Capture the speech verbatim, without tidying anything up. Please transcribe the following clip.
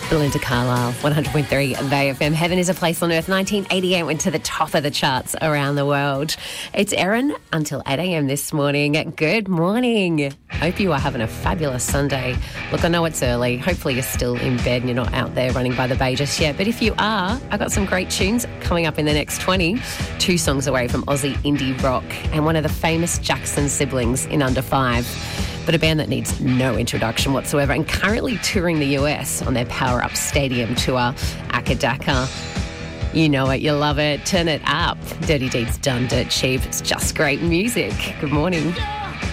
Belinda Carlisle, one hundred point three Bay F M. Heaven is a Place on Earth. nineteen eighty-eight went to the top of the charts around the world. It's Erin until eight a.m. this morning. Good morning. Hope you are having a fabulous Sunday. Look, I know it's early. Hopefully you're still in bed and you're not out there running by the bay just yet. But if you are, I've got some great tunes coming up in the next twenty. Two songs away from Aussie indie rock and one of the famous Jackson siblings in Under Five. But a band that needs no introduction whatsoever and currently touring the U S on their Power Up Stadium tour, Akadaka. You know it, you love it, turn it up. Dirty Deeds Done Dirt Cheap. It's just great music. Good morning.